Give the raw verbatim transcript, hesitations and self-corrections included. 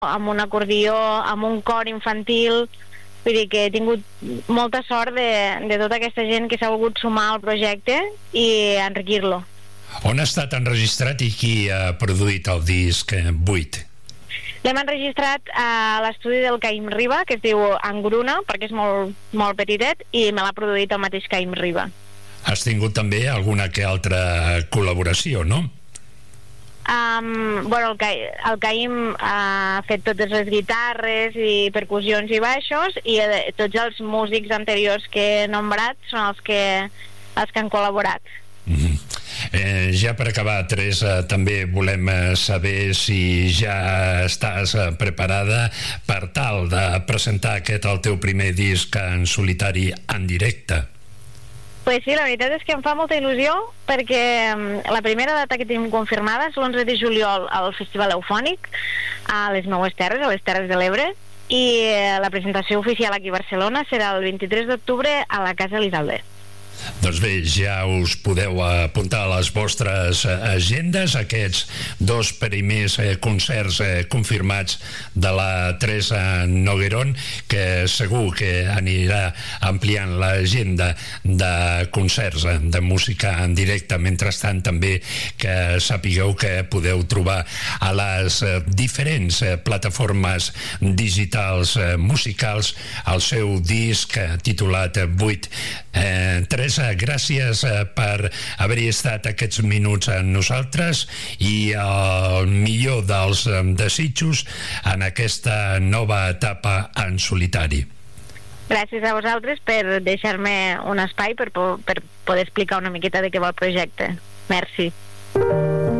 amb un acordió, amb un cor infantil. Vull dir que he tingut molta sort de, de tota aquesta gent que s'ha volgut sumar al projecte i enriquir-lo. On ha estat enregistrat i qui ha produït el disc vuit? L'hem enregistrat a l'estudi del Caim Riba, que es diu Angruna, perquè és molt, molt petitet, i me l'ha produït el mateix Caim Riba. Has tingut també alguna que altra col·laboració, no? Um, bueno, el, Ca el Caim ha fet totes les guitarres i percussions i baixos, i eh, tots els músics anteriors que he nombrat són els que, els que han col·laborat. Mm-hmm. Eh, ja per acabar, Teresa, també volem eh, saber si ja estàs eh, preparada per tal de presentar aquest el teu primer disc en solitari en directe. Pues sí, la veritat és que em fa molta il·lusió perquè um, la primera data que tenim confirmada és l'onze de juliol al Festival Eufònic a les meues terres, a les Terres de l'Ebre, i eh, la presentació oficial aquí a Barcelona serà el vint-i-tres d'octubre a la Casa Elisabet. Doncs bé, ja us podeu apuntar a les vostres agendes aquests dos primers eh, concerts eh, confirmats de la Teresa Noguerón, que segur que anirà ampliant l'agenda de concerts de música en directe. Mentrestant, també que sapigueu que podeu trobar a les eh, diferents eh, plataformes digitals eh, musicals el seu disc eh, titulat vuit. Eh, Teresa, gràcies eh, per haver-hi estat aquests minuts amb nosaltres i el millor dels eh, desitjos en aquesta nova etapa en solitari. Gràcies a vosaltres per deixar-me un espai per, po per poder explicar una miqueta de què va el projecte. Merci.